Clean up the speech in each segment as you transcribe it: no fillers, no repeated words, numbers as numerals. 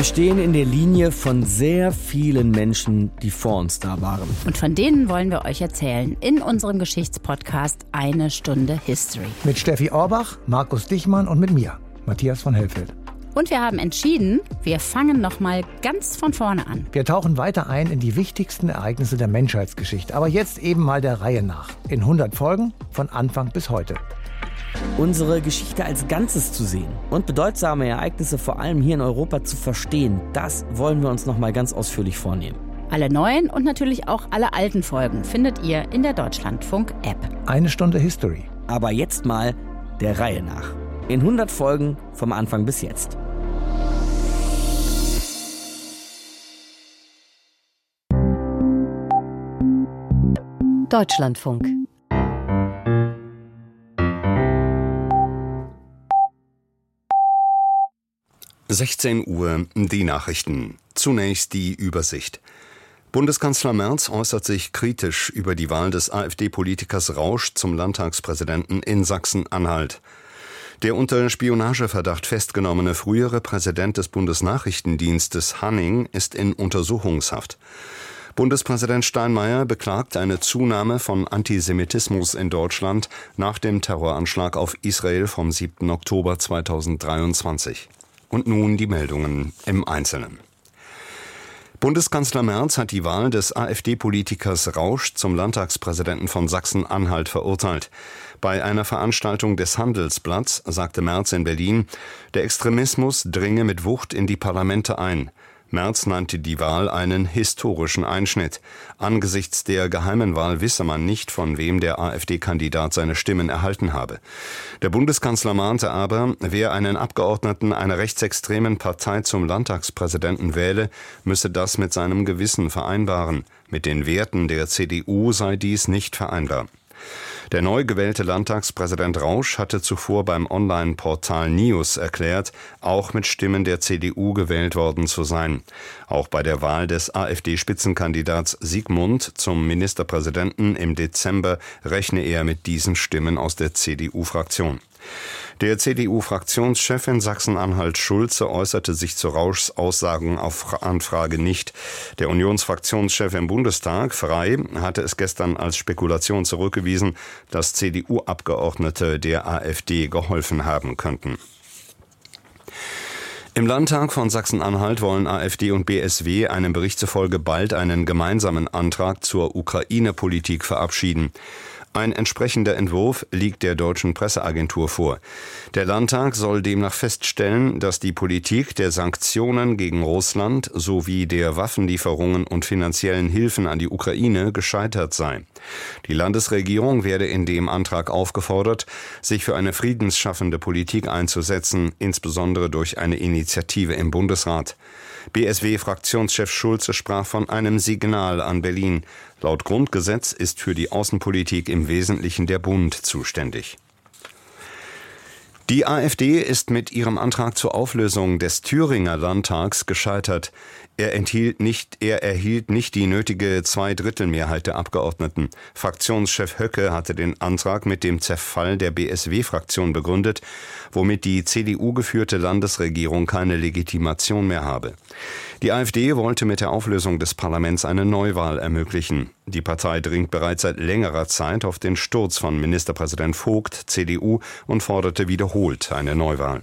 Wir stehen in der Linie von sehr vielen Menschen, die vor uns da waren. Und von denen wollen wir euch erzählen in unserem Geschichtspodcast Eine Stunde History. Mit Steffi Orbach, Markus Dichmann und mit mir, Matthias von Hellfeld. Und wir haben entschieden, wir fangen nochmal ganz von vorne an. Wir tauchen weiter ein in die wichtigsten Ereignisse der Menschheitsgeschichte. Aber jetzt eben mal der Reihe nach. In 100 Folgen, von Anfang bis heute. Unsere Geschichte als Ganzes zu sehen und bedeutsame Ereignisse vor allem hier in Europa zu verstehen, das wollen wir uns nochmal ganz ausführlich vornehmen. Alle neuen und natürlich auch alle alten Folgen findet ihr in der Deutschlandfunk-App. Eine Stunde History. Aber jetzt mal der Reihe nach. In 100 Folgen vom Anfang bis jetzt. Deutschlandfunk. (16 Uhr), die Nachrichten. Zunächst die Übersicht. Bundeskanzler Merz äußert sich kritisch über die Wahl des AfD-Politikers Rausch zum Landtagspräsidenten in Sachsen-Anhalt. Der unter Spionageverdacht festgenommene frühere Präsident des Bundesnachrichtendienstes Hanning ist in Untersuchungshaft. Bundespräsident Steinmeier beklagt eine Zunahme von Antisemitismus in Deutschland nach dem Terroranschlag auf Israel vom 7. Oktober 2023. Und nun die Meldungen im Einzelnen. Bundeskanzler Merz hat die Wahl des AfD-Politikers Rausch zum Landtagspräsidenten von Sachsen-Anhalt verurteilt. Bei einer Veranstaltung des Handelsblatts sagte Merz in Berlin, der Extremismus dringe mit Wucht in die Parlamente ein. Merz nannte die Wahl einen historischen Einschnitt. Angesichts der geheimen Wahl wisse man nicht, von wem der AfD-Kandidat seine Stimmen erhalten habe. Der Bundeskanzler mahnte aber, wer einen Abgeordneten einer rechtsextremen Partei zum Landtagspräsidenten wähle, müsse das mit seinem Gewissen vereinbaren. Mit den Werten der CDU sei dies nicht vereinbar. Der neu gewählte Landtagspräsident Rausch hatte zuvor beim Online-Portal News erklärt, auch mit Stimmen der CDU gewählt worden zu sein. Auch bei der Wahl des AfD-Spitzenkandidats Sigmund zum Ministerpräsidenten im Dezember rechne er mit diesen Stimmen aus der CDU-Fraktion. Der CDU-Fraktionschef in Sachsen-Anhalt Schulze äußerte sich zu Rauschs Aussagen auf Anfrage nicht. Der Unionsfraktionschef im Bundestag, Frey, hatte es gestern als Spekulation zurückgewiesen, dass CDU-Abgeordnete der AfD geholfen haben könnten. Im Landtag von Sachsen-Anhalt wollen AfD und BSW einem Bericht zufolge bald einen gemeinsamen Antrag zur Ukraine-Politik verabschieden. Ein entsprechender Entwurf liegt der deutschen Presseagentur vor. Der Landtag soll demnach feststellen, dass die Politik der Sanktionen gegen Russland sowie der Waffenlieferungen und finanziellen Hilfen an die Ukraine gescheitert sei. Die Landesregierung werde in dem Antrag aufgefordert, sich für eine friedensschaffende Politik einzusetzen, insbesondere durch eine Initiative im Bundesrat. BSW-Fraktionschef Schulze sprach von einem Signal an Berlin. Laut Grundgesetz ist für die Außenpolitik im Wesentlichen der Bund zuständig. Die AfD ist mit ihrem Antrag zur Auflösung des Thüringer Landtags gescheitert. Er erhielt nicht die nötige Zweidrittelmehrheit der Abgeordneten. Fraktionschef Höcke hatte den Antrag mit dem Zerfall der BSW-Fraktion begründet, womit die CDU-geführte Landesregierung keine Legitimation mehr habe. Die AfD wollte mit der Auflösung des Parlaments eine Neuwahl ermöglichen. Die Partei dringt bereits seit längerer Zeit auf den Sturz von Ministerpräsident Vogt, CDU, und forderte wiederholt eine Neuwahl.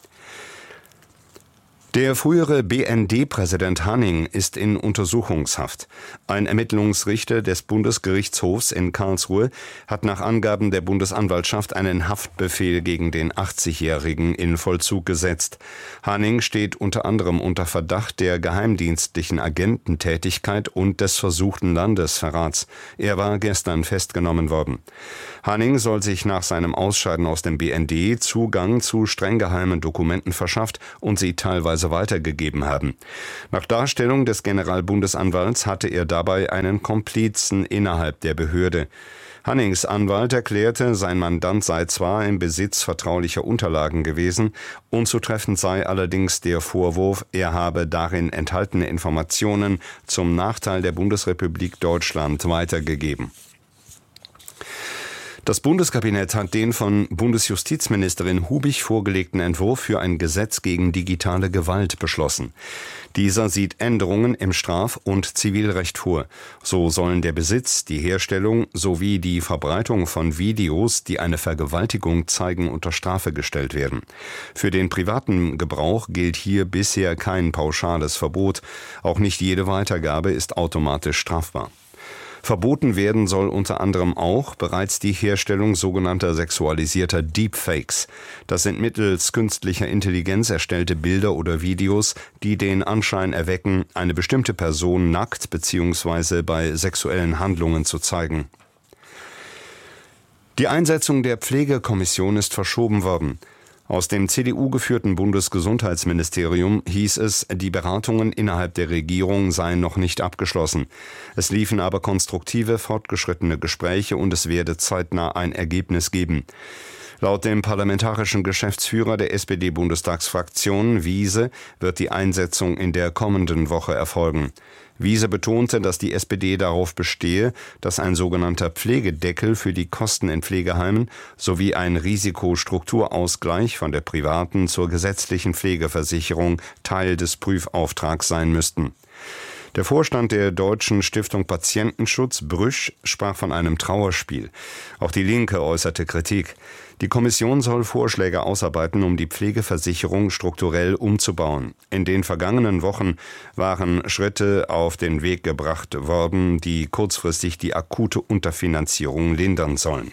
Der frühere BND-Präsident Hanning ist in Untersuchungshaft. Ein Ermittlungsrichter des Bundesgerichtshofs in Karlsruhe hat nach Angaben der Bundesanwaltschaft einen Haftbefehl gegen den 80-Jährigen in Vollzug gesetzt. Hanning steht unter anderem unter Verdacht der geheimdienstlichen Agententätigkeit und des versuchten Landesverrats. Er war gestern festgenommen worden. Hanning soll sich nach seinem Ausscheiden aus dem BND Zugang zu streng geheimen Dokumenten verschafft und sie teilweise weitergegeben haben. Nach Darstellung des Generalbundesanwalts hatte er dabei einen Komplizen innerhalb der Behörde. Hannings Anwalt erklärte, sein Mandant sei zwar im Besitz vertraulicher Unterlagen gewesen, unzutreffend sei allerdings der Vorwurf, er habe darin enthaltene Informationen zum Nachteil der Bundesrepublik Deutschland weitergegeben. Das Bundeskabinett hat den von Bundesjustizministerin Hubich vorgelegten Entwurf für ein Gesetz gegen digitale Gewalt beschlossen. Dieser sieht Änderungen im Straf- und Zivilrecht vor. So sollen der Besitz, die Herstellung sowie die Verbreitung von Videos, die eine Vergewaltigung zeigen, unter Strafe gestellt werden. Für den privaten Gebrauch gilt hier bisher kein pauschales Verbot. Auch nicht jede Weitergabe ist automatisch strafbar. Verboten werden soll unter anderem auch bereits die Herstellung sogenannter sexualisierter Deepfakes. Das sind mittels künstlicher Intelligenz erstellte Bilder oder Videos, die den Anschein erwecken, eine bestimmte Person nackt bzw. bei sexuellen Handlungen zu zeigen. Die Einsetzung der Pflegekommission ist verschoben worden. Aus dem CDU-geführten Bundesgesundheitsministerium hieß es, die Beratungen innerhalb der Regierung seien noch nicht abgeschlossen. Es liefen aber konstruktive, fortgeschrittene Gespräche und es werde zeitnah ein Ergebnis geben. Laut dem parlamentarischen Geschäftsführer der SPD-Bundestagsfraktion, Wiese, wird die Einsetzung in der kommenden Woche erfolgen. Wiese betonte, dass die SPD darauf bestehe, dass ein sogenannter Pflegedeckel für die Kosten in Pflegeheimen sowie ein Risikostrukturausgleich von der privaten zur gesetzlichen Pflegeversicherung Teil des Prüfauftrags sein müssten. Der Vorstand der Deutschen Stiftung Patientenschutz, Brüsch, sprach von einem Trauerspiel. Auch die Linke äußerte Kritik. Die Kommission soll Vorschläge ausarbeiten, um die Pflegeversicherung strukturell umzubauen. In den vergangenen Wochen waren Schritte auf den Weg gebracht worden, die kurzfristig die akute Unterfinanzierung lindern sollen.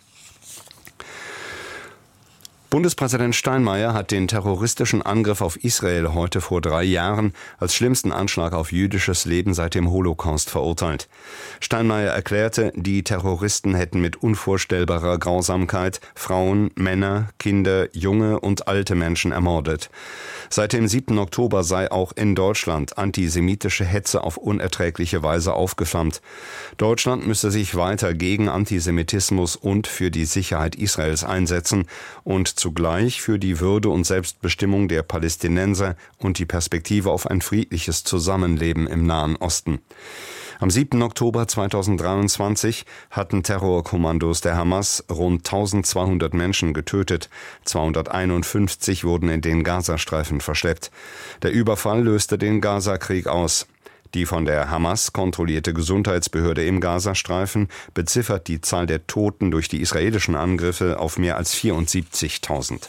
Bundespräsident Steinmeier hat den terroristischen Angriff auf Israel heute vor 3 Jahren als schlimmsten Anschlag auf jüdisches Leben seit dem Holocaust verurteilt. Steinmeier erklärte, die Terroristen hätten mit unvorstellbarer Grausamkeit Frauen, Männer, Kinder, junge und alte Menschen ermordet. Seit dem 7. Oktober sei auch in Deutschland antisemitische Hetze auf unerträgliche Weise aufgeflammt. Deutschland müsse sich weiter gegen Antisemitismus und für die Sicherheit Israels einsetzen und zugleich für die Würde und Selbstbestimmung der Palästinenser und die Perspektive auf ein friedliches Zusammenleben im Nahen Osten. Am 7. Oktober 2023 hatten Terrorkommandos der Hamas rund 1200 Menschen getötet. 251 wurden in den Gazastreifen verschleppt. Der Überfall löste den Gazakrieg aus. Die von der Hamas kontrollierte Gesundheitsbehörde im Gazastreifen beziffert die Zahl der Toten durch die israelischen Angriffe auf mehr als 74.000.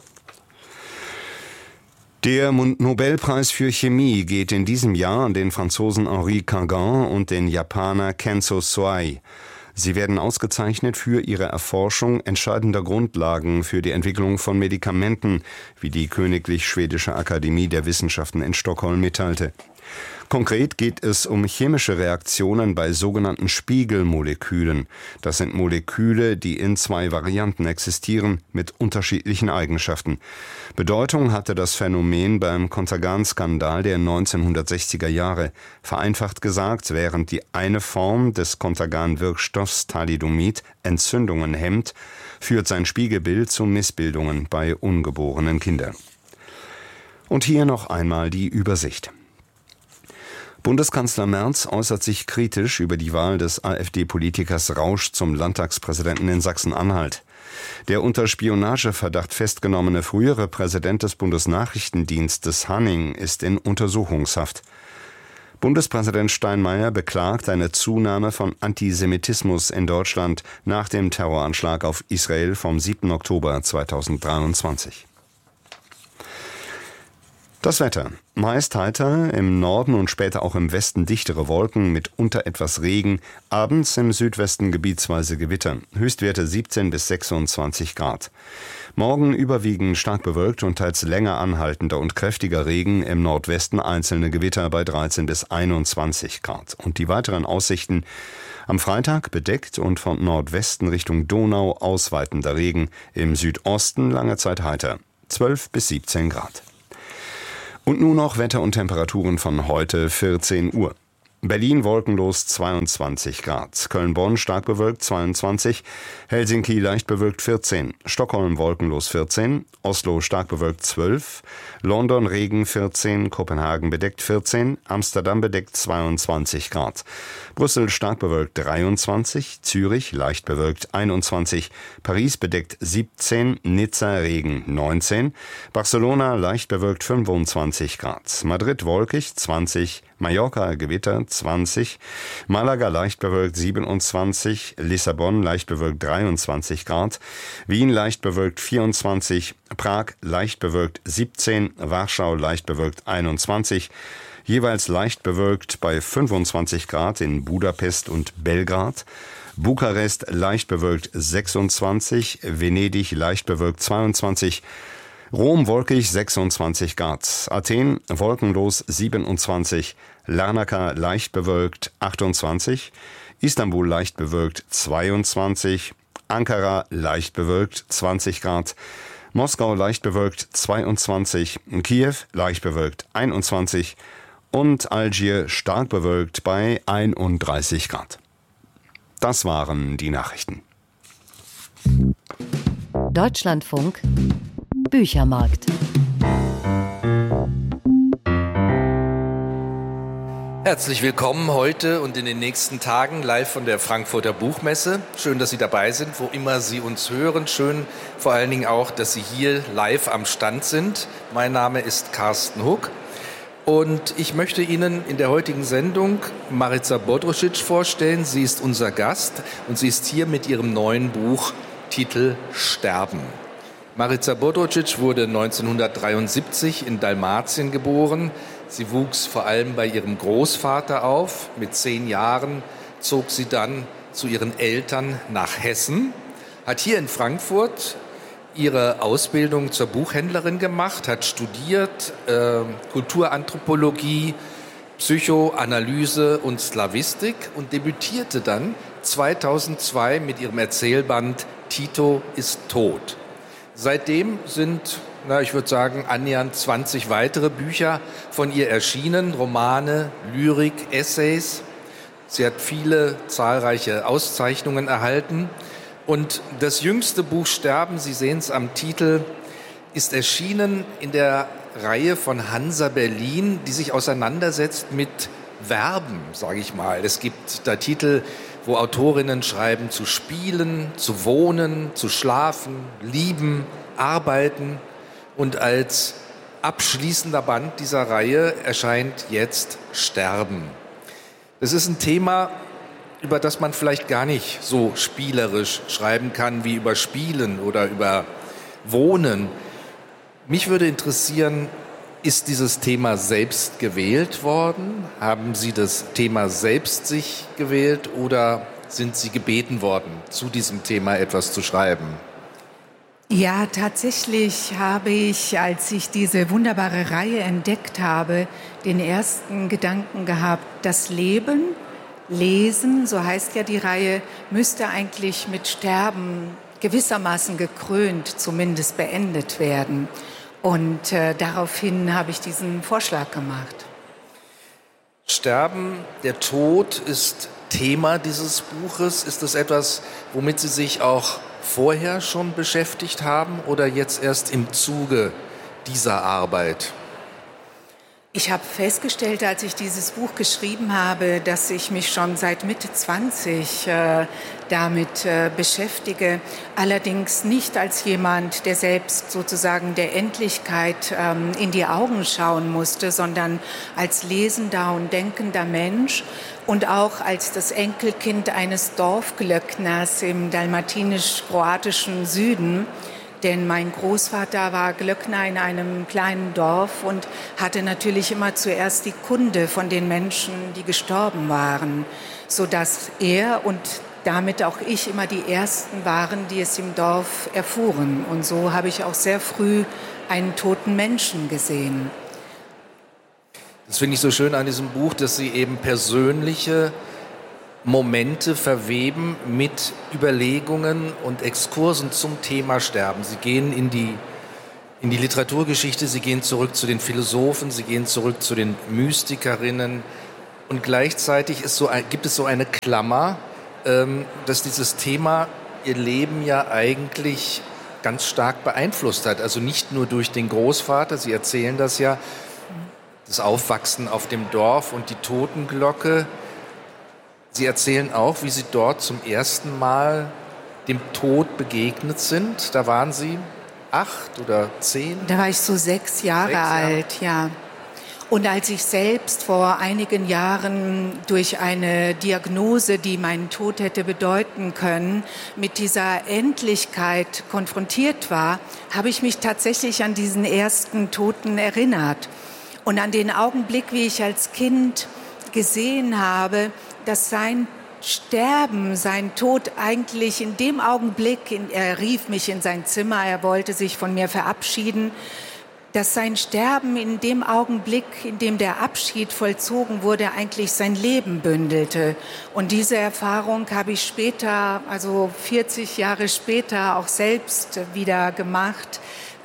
Der Nobelpreis für Chemie geht in diesem Jahr an den Franzosen Henri Cagin und den Japaner Kenzo Soei. Sie werden ausgezeichnet für ihre Erforschung entscheidender Grundlagen für die Entwicklung von Medikamenten, wie die Königlich Schwedische Akademie der Wissenschaften in Stockholm mitteilte. Konkret geht es um chemische Reaktionen bei sogenannten Spiegelmolekülen. Das sind Moleküle, die in 2 Varianten existieren, mit unterschiedlichen Eigenschaften. Bedeutung hatte das Phänomen beim Contergan-Skandal der 1960er Jahre. Vereinfacht gesagt, während die eine Form des Contergan-Wirkstoffs Thalidomid Entzündungen hemmt, führt sein Spiegelbild zu Missbildungen bei ungeborenen Kindern. Und hier noch einmal die Übersicht. Bundeskanzler Merz äußert sich kritisch über die Wahl des AfD-Politikers Rausch zum Landtagspräsidenten in Sachsen-Anhalt. Der unter Spionageverdacht festgenommene frühere Präsident des Bundesnachrichtendienstes Hanning ist in Untersuchungshaft. Bundespräsident Steinmeier beklagt eine Zunahme von Antisemitismus in Deutschland nach dem Terroranschlag auf Israel vom 7. Oktober 2023. Das Wetter. Meist heiter, im Norden und später auch im Westen dichtere Wolken, mitunter etwas Regen, abends im Südwesten gebietsweise Gewitter, Höchstwerte 17 bis 26 Grad. Morgen überwiegend stark bewölkt und teils länger anhaltender und kräftiger Regen, im Nordwesten einzelne Gewitter bei 13 bis 21 Grad. Und die weiteren Aussichten: am Freitag bedeckt und von Nordwesten Richtung Donau ausweitender Regen, im Südosten lange Zeit heiter, 12 bis 17 Grad. Und nun noch Wetter und Temperaturen von heute 14 Uhr. Berlin wolkenlos 22 Grad. Köln-Bonn stark bewölkt 22. Helsinki leicht bewölkt 14. Stockholm wolkenlos 14. Oslo stark bewölkt 12. London Regen 14. Kopenhagen bedeckt 14. Amsterdam bedeckt 22 Grad. Brüssel stark bewölkt 23. Zürich leicht bewölkt 21. Paris bedeckt 17. Nizza Regen 19. Barcelona leicht bewölkt 25 Grad. Madrid wolkig 20. Mallorca Gewitter 20, Malaga leicht bewölkt 27, Lissabon leicht bewölkt 23 Grad, Wien leicht bewölkt 24, Prag leicht bewölkt 17, Warschau leicht bewölkt 21, jeweils leicht bewölkt bei 25 Grad in Budapest und Belgrad, Bukarest leicht bewölkt 26, Venedig leicht bewölkt 22, Rom wolkig 26 Grad, Athen wolkenlos 27, Larnaca leicht bewölkt 28, Istanbul leicht bewölkt 22, Ankara leicht bewölkt 20 Grad, Moskau leicht bewölkt 22, Kiew leicht bewölkt 21 und Algier stark bewölkt bei 31 Grad. Das waren die Nachrichten. Deutschlandfunk Büchermarkt. Herzlich willkommen heute und in den nächsten Tagen live von der Frankfurter Buchmesse. Schön, dass Sie dabei sind, wo immer Sie uns hören. Schön vor allen Dingen auch, dass Sie hier live am Stand sind. Mein Name ist Carsten Huck und ich möchte Ihnen in der heutigen Sendung Marica Bodrušić vorstellen. Sie ist unser Gast und sie ist hier mit ihrem neuen Buch Titel Sterben. Marica Bodrušić wurde 1973 in Dalmatien geboren. Sie wuchs vor allem bei ihrem Großvater auf. Mit 10 Jahren zog sie dann zu ihren Eltern nach Hessen, hat hier in Frankfurt ihre Ausbildung zur Buchhändlerin gemacht, hat studiert Kulturanthropologie, Psychoanalyse und Slawistik und debütierte dann 2002 mit ihrem Erzählband Tito ist tot. Seitdem sind, ich würde sagen, annähernd 20 weitere Bücher von ihr erschienen, Romane, Lyrik, Essays. Sie hat viele zahlreiche Auszeichnungen erhalten. Und das jüngste Buch Sterben, Sie sehen es am Titel, ist erschienen in der Reihe von Hansa Berlin, die sich auseinandersetzt mit Verben, sage ich mal. Es gibt da Titel, wo Autorinnen schreiben, zu spielen, zu wohnen, zu schlafen, lieben, arbeiten. Und als abschließender Band dieser Reihe erscheint jetzt Sterben. Das ist ein Thema, über das man vielleicht gar nicht so spielerisch schreiben kann wie über Spielen oder über Wohnen. Mich würde interessieren, ist dieses Thema selbst gewählt worden? Haben Sie das Thema selbst sich gewählt oder sind Sie gebeten worden, zu diesem Thema etwas zu schreiben? Ja, tatsächlich habe ich, als ich diese wunderbare Reihe entdeckt habe, den ersten Gedanken gehabt, das Leben, Lesen, so heißt ja die Reihe, müsste eigentlich mit Sterben gewissermaßen gekrönt, zumindest beendet werden. Und daraufhin habe ich diesen Vorschlag gemacht. Sterben, der Tod ist Thema dieses Buches. Ist das etwas, womit Sie sich auch vorher schon beschäftigt haben oder jetzt erst im Zuge dieser Arbeit? Ich habe festgestellt, als ich dieses Buch geschrieben habe, dass ich mich schon seit Mitte 20 damit beschäftige. Allerdings nicht als jemand, der selbst sozusagen der Endlichkeit in die Augen schauen musste, sondern als lesender und denkender Mensch und auch als das Enkelkind eines Dorfglöckners im dalmatinisch-kroatischen Süden. Denn mein Großvater war Glöckner in einem kleinen Dorf und hatte natürlich immer zuerst die Kunde von den Menschen, die gestorben waren, sodass er und damit auch ich immer die Ersten waren, die es im Dorf erfuhren. Und so habe ich auch sehr früh einen toten Menschen gesehen. Das finde ich so schön an diesem Buch, dass Sie eben persönliche Momente verweben mit Überlegungen und Exkursen zum Thema Sterben. Sie gehen in die Literaturgeschichte, Sie gehen zurück zu den Philosophen, Sie gehen zurück zu den Mystikerinnen. Und gleichzeitig gibt es so eine Klammer, dass dieses Thema ihr Leben ja eigentlich ganz stark beeinflusst hat. Also nicht nur durch den Großvater, Sie erzählen das ja, das Aufwachsen auf dem Dorf und die Totenglocke. Sie erzählen auch, wie Sie dort zum ersten Mal dem Tod begegnet sind. Da waren Sie 8 oder 10? Da war ich so 6 Jahre alt, ja. Und als ich selbst vor einigen Jahren durch eine Diagnose, die meinen Tod hätte bedeuten können, mit dieser Endlichkeit konfrontiert war, habe ich mich tatsächlich an diesen ersten Toten erinnert. Und an den Augenblick, wie ich als Kind gesehen habe, dass sein Sterben, sein Tod eigentlich in dem Augenblick, er rief mich in sein Zimmer, er wollte sich von mir verabschieden, dass sein Sterben in dem Augenblick, in dem der Abschied vollzogen wurde, eigentlich sein Leben bündelte. Und diese Erfahrung habe ich später, also 40 Jahre später, auch selbst wieder gemacht,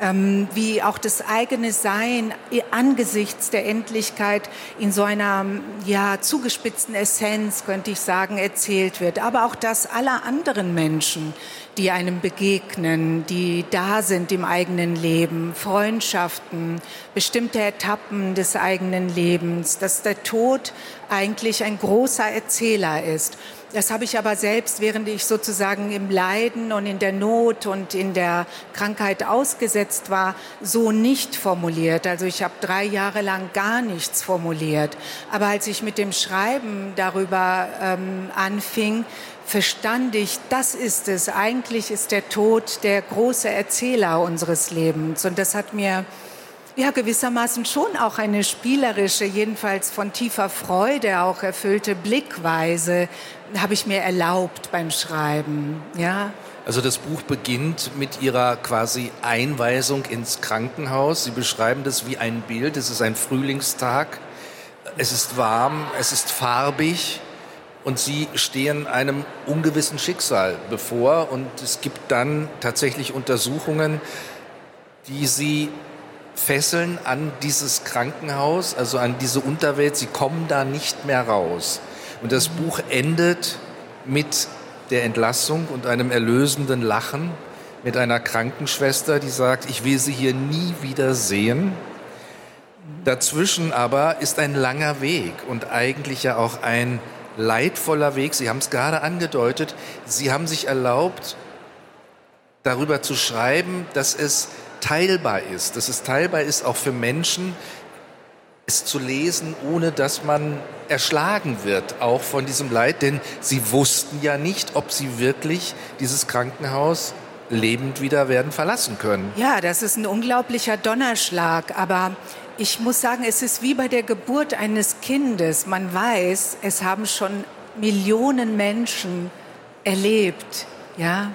wie auch das eigene Sein angesichts der Endlichkeit in so einer zugespitzten Essenz, könnte ich sagen, erzählt wird. Aber auch das aller anderen Menschen, die einem begegnen, die da sind im eigenen Leben, Freundschaften, bestimmte Etappen des eigenen Lebens, dass der Tod eigentlich ein großer Erzähler ist. Das habe ich aber selbst, während ich sozusagen im Leiden und in der Not und in der Krankheit ausgesetzt war, so nicht formuliert. Also ich habe 3 Jahre lang gar nichts formuliert. Aber als ich mit dem Schreiben darüber anfing, verstand ich, das ist es. Eigentlich ist der Tod der große Erzähler unseres Lebens. Und das hat mir gewissermaßen schon auch eine spielerische, jedenfalls von tiefer Freude auch erfüllte Blickweise habe ich mir erlaubt beim Schreiben, ja. Also das Buch beginnt mit Ihrer quasi Einweisung ins Krankenhaus. Sie beschreiben das wie ein Bild. Es ist ein Frühlingstag. Es ist warm, es ist farbig und Sie stehen einem ungewissen Schicksal bevor. Und es gibt dann tatsächlich Untersuchungen, die Sie fesseln an dieses Krankenhaus, also an diese Unterwelt. Sie kommen da nicht mehr raus. Und das Buch endet mit der Entlassung und einem erlösenden Lachen, mit einer Krankenschwester, die sagt, ich will Sie hier nie wieder sehen. Dazwischen aber ist ein langer Weg und eigentlich ja auch ein leidvoller Weg. Sie haben es gerade angedeutet, Sie haben sich erlaubt, darüber zu schreiben, dass es teilbar ist auch für Menschen, es zu lesen, ohne dass man erschlagen wird, auch von diesem Leid. Denn Sie wussten ja nicht, ob Sie wirklich dieses Krankenhaus lebend wieder werden verlassen können. Ja, das ist ein unglaublicher Donnerschlag. Aber ich muss sagen, es ist wie bei der Geburt eines Kindes. Man weiß, es haben schon Millionen Menschen erlebt. Ja,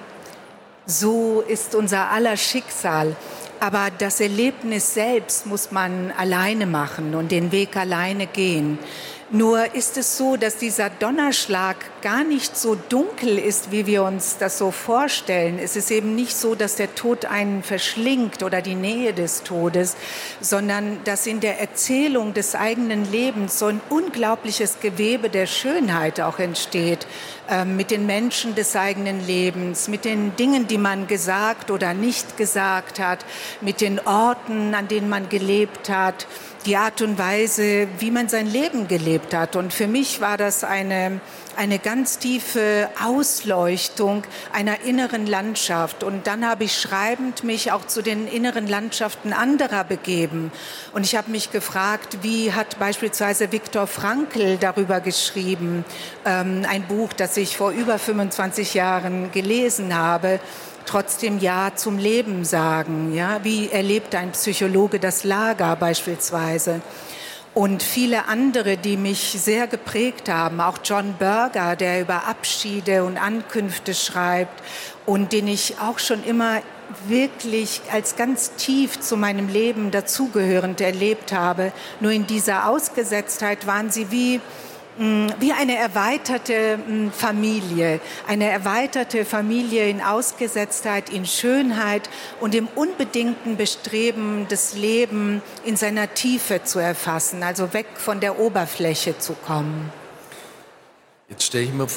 so ist unser aller Schicksal. Aber das Erlebnis selbst muss man alleine machen und den Weg alleine gehen. Nur ist es so, dass dieser Donnerschlag gar nicht so dunkel ist, wie wir uns das so vorstellen. Es ist eben nicht so, dass der Tod einen verschlingt oder die Nähe des Todes, sondern dass in der Erzählung des eigenen Lebens so ein unglaubliches Gewebe der Schönheit auch entsteht, mit den Menschen des eigenen Lebens, mit den Dingen, die man gesagt oder nicht gesagt hat, mit den Orten, an denen man gelebt hat, die Art und Weise, wie man sein Leben gelebt hat. Und für mich war das eine ganz tiefe Ausleuchtung einer inneren Landschaft. Und dann habe ich schreibend mich auch zu den inneren Landschaften anderer begeben. Und ich habe mich gefragt, wie hat beispielsweise Viktor Frankl darüber geschrieben, ein Buch, das ich vor über 25 Jahren gelesen habe, trotzdem Ja zum Leben sagen. Ja? Wie erlebt ein Psychologe das Lager beispielsweise? Und viele andere, die mich sehr geprägt haben, auch John Berger, der über Abschiede und Ankünfte schreibt und den ich auch schon immer wirklich als ganz tief zu meinem Leben dazugehörend erlebt habe. Nur in dieser Ausgesetztheit waren sie wie wie eine erweiterte Familie in Ausgesetztheit, in Schönheit und im unbedingten Bestreben, das Leben in seiner Tiefe zu erfassen, also weg von der Oberfläche zu kommen. Jetzt stelle ich mir vor,